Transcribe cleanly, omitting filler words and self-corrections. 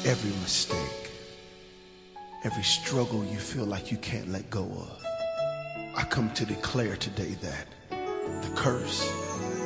every mistake, every struggle you feel like you can't let go of. I come to declare today that the curse